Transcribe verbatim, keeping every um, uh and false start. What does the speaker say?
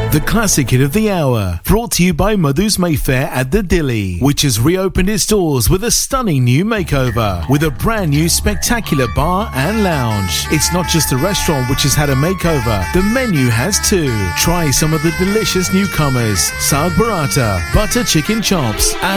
The classic hit of the hour, brought to you by Madhu's Mayfair at the Dilly, which has reopened its doors with a stunning new makeover, with a brand new spectacular bar and lounge. It's not just a restaurant which has had a makeover, the menu has too. Try some of the delicious newcomers, Saag Burrata, butter chicken chops, and